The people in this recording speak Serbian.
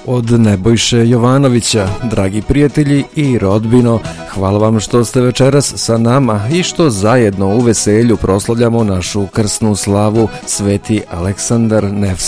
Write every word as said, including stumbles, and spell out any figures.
od Nebojše Jovanovića. Dragi prijatelji i rodbino, hvala vam što ste večeras sa nama i što zajedno u veselju proslavljamo našu krsnu slavu Sveti Aleksandar Nevski.